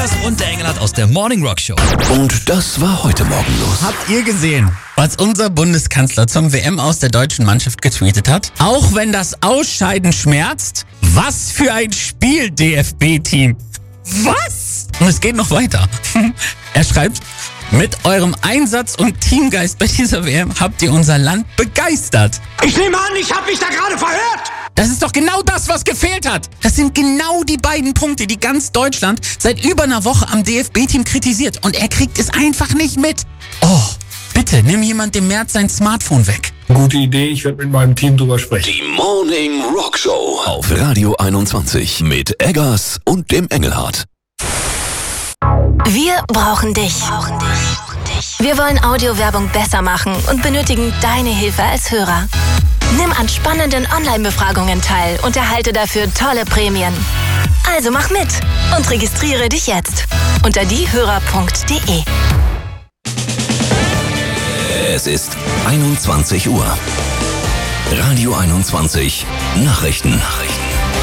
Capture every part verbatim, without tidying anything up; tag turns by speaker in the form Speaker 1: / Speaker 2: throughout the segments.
Speaker 1: Eggers und der Engelhardt aus der Morning Rock Show.
Speaker 2: Und das war heute Morgen los.
Speaker 3: Habt ihr gesehen, was unser Bundeskanzler zum W M aus der deutschen Mannschaft getweetet hat? Auch wenn das Ausscheiden schmerzt, was für ein Spiel, D F B-Team. Was? Und es geht noch weiter. Er schreibt, mit eurem Einsatz und Teamgeist bei dieser W M habt ihr unser Land begeistert.
Speaker 4: Ich nehme an, ich habe mich da gerade verhört.
Speaker 3: Das ist doch genau das, was gefehlt hat. Das sind genau die beiden Punkte, die ganz Deutschland seit über einer Woche am D F B-Team kritisiert. Und er kriegt es einfach nicht mit. Oh, bitte, nimm jemand dem März sein Smartphone weg.
Speaker 4: Gute Idee, ich werde mit meinem Team drüber sprechen.
Speaker 2: Die Morning Rock Show auf Radio einundzwanzig mit Eggers und dem Engelhardt.
Speaker 5: Wir brauchen dich. Wir wollen Audiowerbung besser machen und benötigen deine Hilfe als Hörer. Nimm an spannenden Online-Befragungen teil und erhalte dafür tolle Prämien. Also mach mit und registriere dich jetzt unter diehörer punkt de.
Speaker 2: Es ist einundzwanzig Uhr. Radio einundzwanzig Nachrichten. Nachrichten.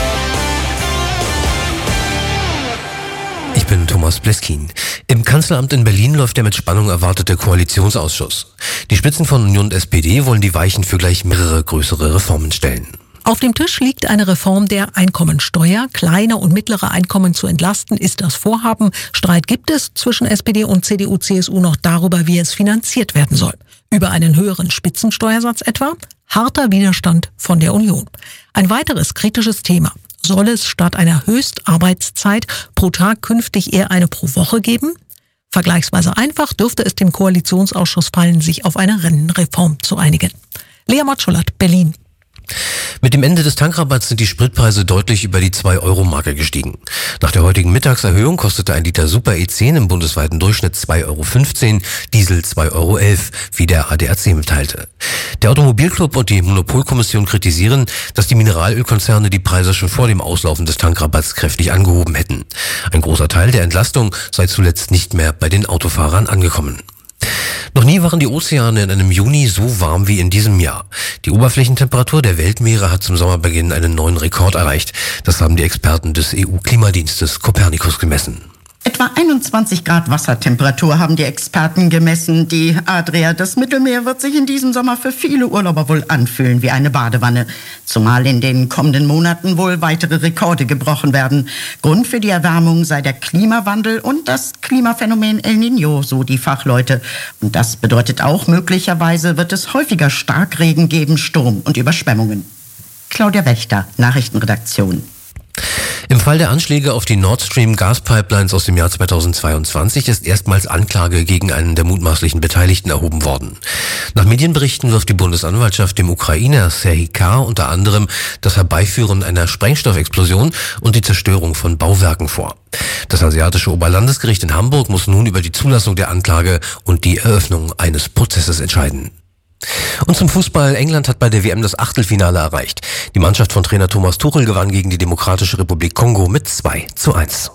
Speaker 6: Ich bin Thomas Bleskin. Im Kanzleramt in Berlin läuft der mit Spannung erwartete Koalitionsausschuss. Die Spitzen von Union und S P D wollen die Weichen für gleich mehrere größere Reformen stellen.
Speaker 7: Auf dem Tisch liegt eine Reform der Einkommensteuer. Kleine und mittlere Einkommen zu entlasten ist das Vorhaben. Streit gibt es zwischen S P D und C D U C S U noch darüber, wie es finanziert werden soll. Über einen höheren Spitzensteuersatz etwa? Harter Widerstand von der Union. Ein weiteres kritisches Thema. Soll es statt einer Höchstarbeitszeit pro Tag künftig eher eine pro Woche geben? Vergleichsweise einfach dürfte es dem Koalitionsausschuss fallen, sich auf eine Rentenreform zu einigen. Lea Matschullat, Berlin.
Speaker 6: Mit dem Ende des Tankrabatts sind die Spritpreise deutlich über die zwei Euro Marke gestiegen. Nach der heutigen Mittagserhöhung kostete ein Liter Super E zehn im bundesweiten Durchschnitt zwei Euro fünfzehn, Diesel zwei Euro elf, wie der A D A C mitteilte. Der Automobilclub und die Monopolkommission kritisieren, dass die Mineralölkonzerne die Preise schon vor dem Auslaufen des Tankrabatts kräftig angehoben hätten. Ein großer Teil der Entlastung sei zuletzt nicht mehr bei den Autofahrern angekommen. Noch nie waren die Ozeane in einem Juni so warm wie in diesem Jahr. Die Oberflächentemperatur der Weltmeere hat zum Sommerbeginn einen neuen Rekord erreicht. Das haben die Experten des E U-Klimadienstes Copernicus gemessen.
Speaker 8: Etwa einundzwanzig Grad Wassertemperatur haben die Experten gemessen. Die Adria, das Mittelmeer, wird sich in diesem Sommer für viele Urlauber wohl anfühlen wie eine Badewanne. Zumal in den kommenden Monaten wohl weitere Rekorde gebrochen werden. Grund für die Erwärmung sei der Klimawandel und das Klimaphänomen El Niño, so die Fachleute. Und das bedeutet auch, möglicherweise wird es häufiger Starkregen geben, Sturm und Überschwemmungen. Claudia Wächter, Nachrichtenredaktion.
Speaker 6: Im Fall der Anschläge auf die Nord Stream Gaspipelines aus dem Jahr zweitausendzweiundzwanzig ist erstmals Anklage gegen einen der mutmaßlichen Beteiligten erhoben worden. Nach Medienberichten wirft die Bundesanwaltschaft dem Ukrainer Serhii K. unter anderem das Herbeiführen einer Sprengstoffexplosion und die Zerstörung von Bauwerken vor. Das Hanseatische Oberlandesgericht in Hamburg muss nun über die Zulassung der Anklage und die Eröffnung eines Prozesses entscheiden. Und zum Fußball. England hat bei der W M das Achtelfinale erreicht. Die Mannschaft von Trainer Thomas Tuchel gewann gegen die Demokratische Republik Kongo mit zwei zu eins.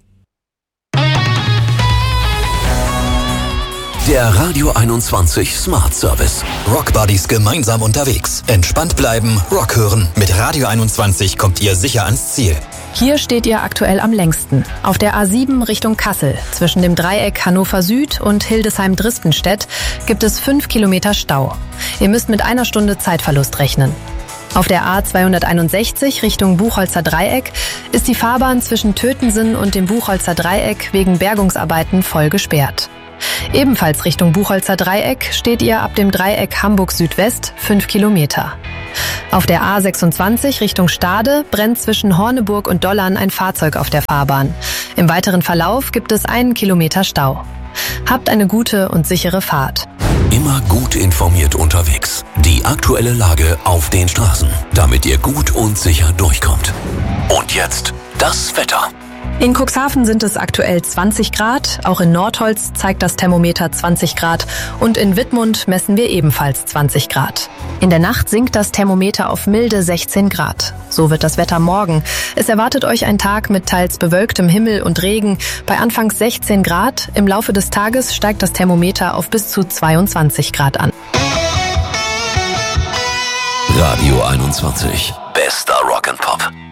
Speaker 2: Der Radio einundzwanzig Smart Service.
Speaker 9: Rock Buddies gemeinsam unterwegs. Entspannt bleiben, Rock hören. Mit Radio einundzwanzig kommt ihr sicher ans Ziel.
Speaker 10: Hier steht ihr aktuell am längsten. Auf der A sieben Richtung Kassel. Zwischen dem Dreieck Hannover Süd und Hildesheim-Dristenstedt gibt es fünf Kilometer Stau. Ihr müsst mit einer Stunde Zeitverlust rechnen. Auf der A zweihunderteinundsechzig Richtung Buchholzer Dreieck ist die Fahrbahn zwischen Tötensen und dem Buchholzer Dreieck wegen Bergungsarbeiten voll gesperrt. Ebenfalls Richtung Buchholzer Dreieck steht ihr ab dem Dreieck Hamburg Südwest fünf Kilometer. Auf der A sechsundzwanzig Richtung Stade brennt zwischen Horneburg und Dollern ein Fahrzeug auf der Fahrbahn. Im weiteren Verlauf gibt es einen Kilometer Stau. Habt eine gute und sichere Fahrt.
Speaker 2: Immer gut informiert unterwegs. Die aktuelle Lage auf den Straßen, damit ihr gut und sicher durchkommt. Und jetzt das Wetter.
Speaker 10: In Cuxhaven sind es aktuell zwanzig Grad, auch in Nordholz zeigt das Thermometer zwanzig Grad und in Wittmund messen wir ebenfalls zwanzig Grad. In der Nacht sinkt das Thermometer auf milde sechzehn Grad. So wird das Wetter morgen. Es erwartet euch ein Tag mit teils bewölktem Himmel und Regen bei anfangs sechzehn Grad. Im Laufe des Tages steigt das Thermometer auf bis zu zweiundzwanzig Grad an.
Speaker 2: Radio einundzwanzig. Bester Rock'n'Pop.